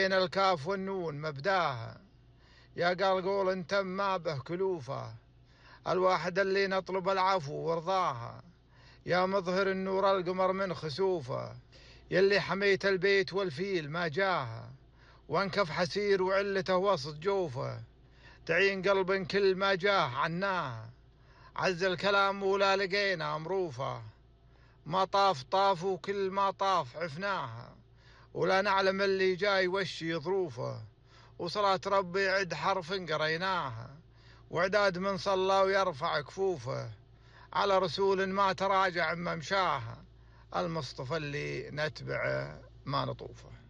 بين الكاف والنون مبداها، يا قال قول انت ما به كلوفه، الواحد اللي نطلب العفو ورضاها، يا مظهر النور القمر من خسوفه، يلي حميت البيت والفيل ما جاها، وانكف حسير وعلته وسط جوفه، تعين قلب كل ما جاه عناها، عز الكلام ولا لقينا مروفه، ما طاف طاف وكل ما طاف عفناها، ولا نعلم اللي جاي وشي ظروفه، وصلاة ربي عد حرف قريناها، وعداد من صلى ويرفع كفوفه، على رسول ما تراجع ممشاها، المصطفى اللي نتبعه ما نطوفه.